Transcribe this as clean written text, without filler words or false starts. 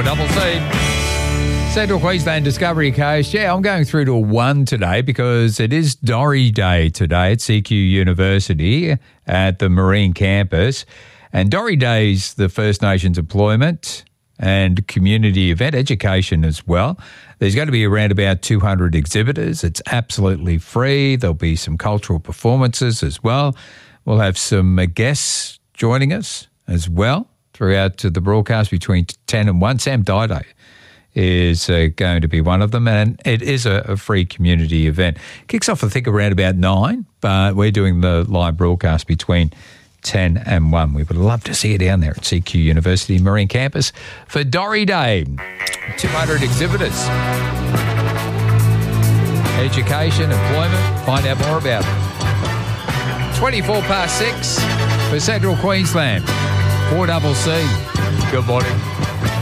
4CC. Central Queensland Discovery Coast. Yeah, I'm going through to a 1 today because it is Dory Day today at CQ University at the Marine Campus. And Dory Day is the First Nations employment and community event, education as well. There's going to be around about 200 exhibitors. It's absolutely free. There'll be some cultural performances as well. We'll have some guests joining us as well throughout the broadcast between 10 and 1. Sam Dido is going to be one of them, and it is a free community event. Kicks off, I think, around about 9, but we're doing the live broadcast between 10 and 1. We would love to see you down there at CQ University Marine Campus for Dory Day. 200 exhibitors. Education, employment, find out more about it. 24 past 6 for Central Queensland. 4CC. Good morning.